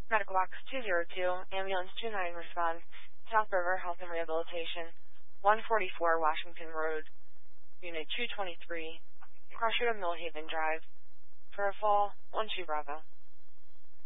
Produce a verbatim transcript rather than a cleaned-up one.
Medical Box two zero two, Ambulance two nine respond. South River Health and Rehabilitation, one forty-four Washington Road, Unit two twenty-three, Crusher to Millhaven Drive. For a fall, one two Bravo.